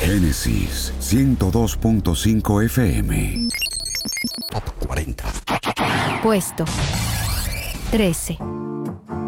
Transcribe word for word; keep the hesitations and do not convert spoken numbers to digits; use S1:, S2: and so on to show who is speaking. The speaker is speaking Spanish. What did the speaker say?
S1: Génesis ciento dos punto cinco F M.
S2: Top cuarenta.
S3: Puesto trece.